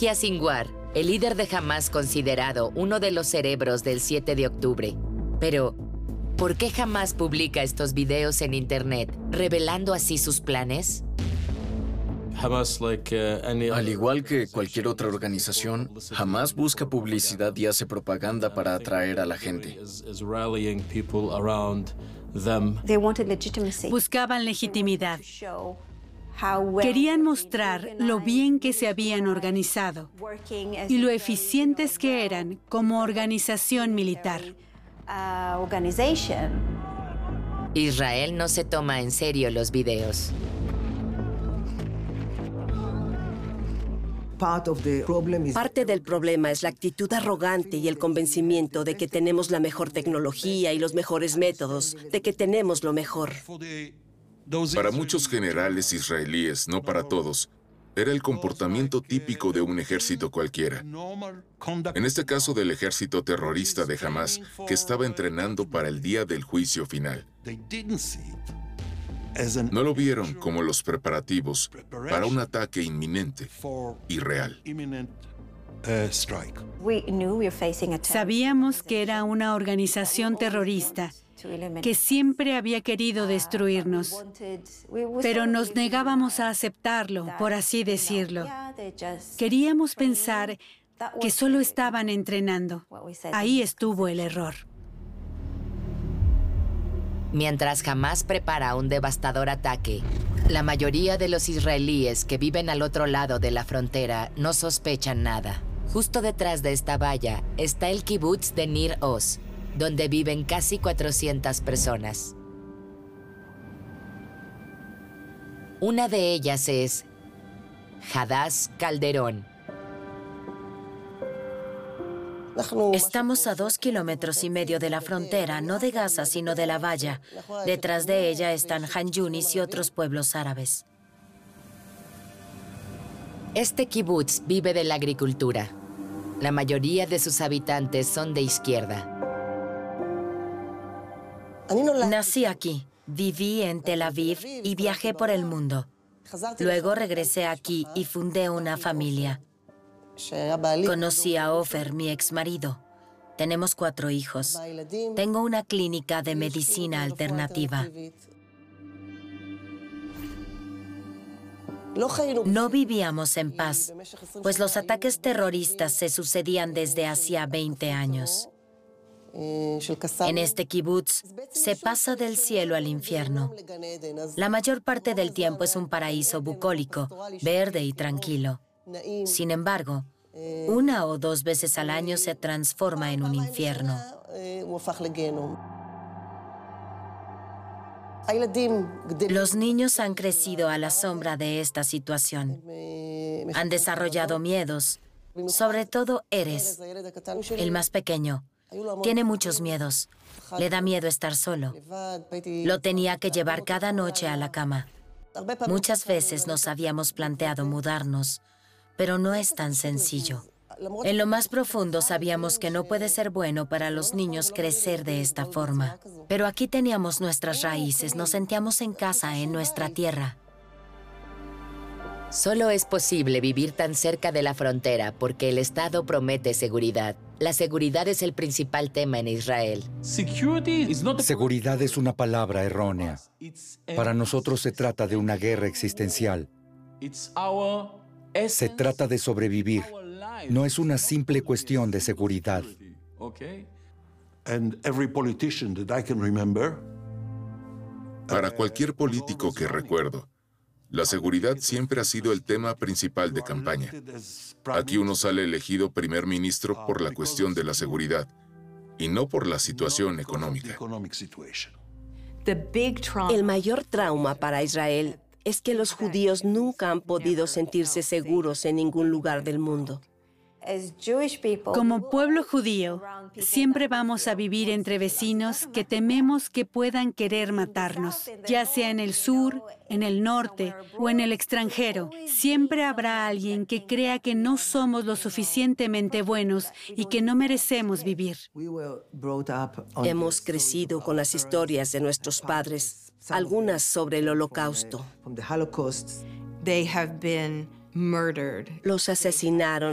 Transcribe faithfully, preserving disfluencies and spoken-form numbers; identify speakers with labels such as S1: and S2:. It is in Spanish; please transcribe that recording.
S1: Yahya Sinwar, el líder de Hamás considerado uno de los cerebros del siete de octubre. Pero, ¿por qué Hamás publica estos videos en Internet, revelando así sus planes?
S2: Al igual que cualquier otra organización, Hamás busca publicidad y hace propaganda para atraer a la gente.
S3: Buscaban legitimidad. Querían mostrar lo bien que se habían organizado y lo eficientes que eran como organización militar.
S1: Israel no se toma en serio los videos.
S4: Parte del problema es la actitud arrogante y el convencimiento de que tenemos la mejor tecnología y los mejores métodos, de que tenemos lo mejor.
S5: Para muchos generales israelíes, no para todos, era el comportamiento típico de un ejército cualquiera. En este caso del ejército terrorista de Hamás, que estaba entrenando para el día del juicio final. No lo vieron como los preparativos para un ataque inminente y real.
S3: Sabíamos que era una organización terrorista que siempre había querido destruirnos, pero nos negábamos a aceptarlo, por así decirlo. Queríamos pensar que solo estaban entrenando. Ahí estuvo el error.
S1: Mientras Hamás prepara un devastador ataque, la mayoría de los israelíes que viven al otro lado de la frontera no sospechan nada. Justo detrás de esta valla está el kibutz de Nir Oz, donde viven casi cuatrocientas personas. Una de ellas es Hadass Calderón.
S6: Estamos a dos kilómetros y medio de la frontera, no de Gaza, sino de la valla. Detrás de ella están Han Yunis y otros pueblos árabes.
S1: Este kibutz vive de la agricultura. La mayoría de sus habitantes son de izquierda.
S6: Nací aquí, viví en Tel Aviv y viajé por el mundo. Luego regresé aquí y fundé una familia. Conocí a Ofer, mi exmarido. Tenemos cuatro hijos. Tengo una clínica de medicina alternativa. No vivíamos en paz, pues los ataques terroristas se sucedían desde hacía veinte años. En este kibutz se pasa del cielo al infierno. La mayor parte del tiempo es un paraíso bucólico, verde y tranquilo. Sin embargo, una o dos veces al año se transforma en un infierno. Los niños han crecido a la sombra de esta situación. Han desarrollado miedos, sobre todo Erez, el más pequeño. Tiene muchos miedos. Le da miedo estar solo. Lo tenía que llevar cada noche a la cama. Muchas veces nos habíamos planteado mudarnos, pero no es tan sencillo. En lo más profundo sabíamos que no puede ser bueno para los niños crecer de esta forma. Pero aquí teníamos nuestras raíces, nos sentíamos en casa, en nuestra tierra.
S1: Solo es posible vivir tan cerca de la frontera porque el Estado promete seguridad. La seguridad es el principal tema en Israel.
S7: Seguridad es una palabra errónea. Para nosotros se trata de una guerra existencial. Se trata de sobrevivir. No es una simple cuestión de seguridad.
S5: Para cualquier político que recuerdo, la seguridad siempre ha sido el tema principal de campaña. Aquí uno sale elegido primer ministro por la cuestión de la seguridad y no por la situación económica.
S4: El mayor trauma para Israel es que los judíos nunca han podido sentirse seguros en ningún lugar del mundo.
S3: Como pueblo judío, siempre vamos a vivir entre vecinos que tememos que puedan querer matarnos, ya sea en el sur, en el norte o en el extranjero. Siempre habrá alguien que crea que no somos lo suficientemente buenos y que no merecemos vivir.
S4: Hemos crecido con las historias de nuestros padres, algunas sobre el Holocausto. Los asesinaron